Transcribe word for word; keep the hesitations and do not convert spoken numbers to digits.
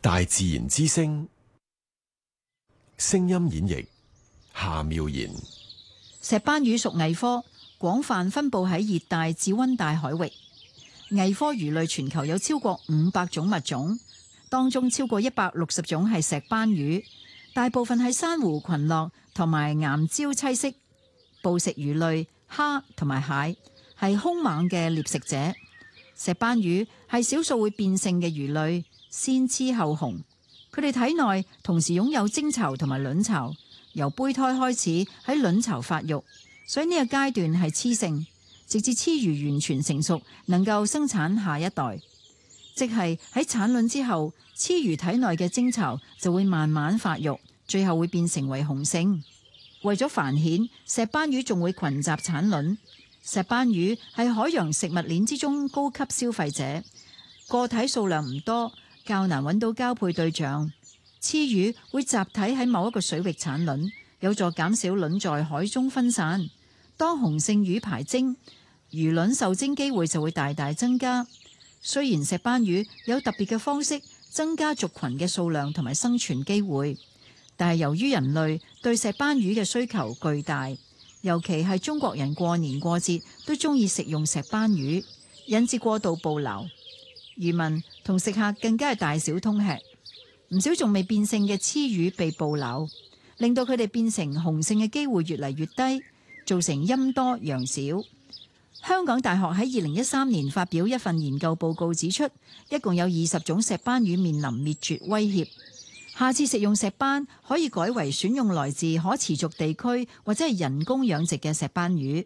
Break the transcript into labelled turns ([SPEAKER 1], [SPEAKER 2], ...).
[SPEAKER 1] 大自然之聲，聲音演繹夏妙然。
[SPEAKER 2] 石斑魚屬蟻科，廣泛分布喺熱帶至溫帶海域。蟻科魚類全球有超過五百種物種，當中超過一百六十種係石斑魚，大部分喺珊瑚群落同埋岩礁棲息。捕食魚類蝦同埋蟹係兇猛嘅獵食者。石斑魚係少數會變性嘅魚類，先雌後雄。佢哋體內同時擁有精巢同埋卵巢，由胚胎開始喺卵巢發育，所以呢個階段係雌性，直至雌魚完全成熟，能夠生產下一代。即係喺產卵之後，雌魚體內嘅精巢就會慢慢發育，最後會變成為雄性。為咗繁衍，石斑魚仲會群集產卵。石斑魚係海洋食物鏈之中高級消費者，個體數量唔多，較難揾到交配對象。雌魚會集體喺某一個水域產卵，有助減少卵在海中分散。當雄性魚排精，魚卵受精機會就會大大增加。雖然石斑魚有特別嘅方式增加族群嘅數量同埋生存機會，但係由於人類對石斑魚嘅需求巨大，尤其係中國人過年過節都中意食用石斑魚，引致過度捕撈。漁民同食客更加係大小通吃，唔少仲未變性嘅雌魚被捕撈，令到佢哋變成雄性嘅機會越嚟越低，造成陰多陽少。香港大學喺二零一三年發表一份研究報告指出，一共有二十種石斑魚面臨滅絕威脅。下次食用石斑可以改為選用來自可持續地區或者係人工養殖嘅石斑魚。